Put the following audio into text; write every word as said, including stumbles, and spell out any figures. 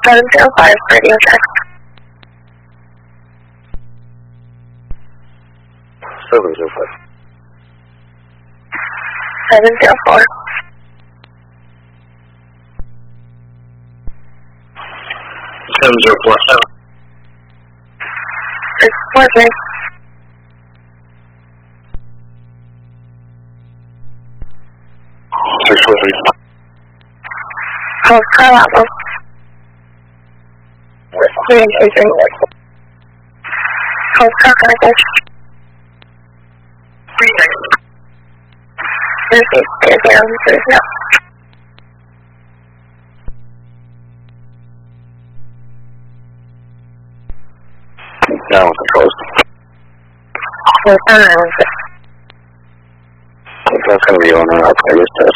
seven zero five, radio check. seven zero five. seven zero four. seven zero four seven. six four three. six four three. Hold Carlavo. Three and three three. Hold Carlavo. Three nine. Thursday, zero zero zero zero. Now it's closed. Hold on, Island six. That's going to be on our previous test.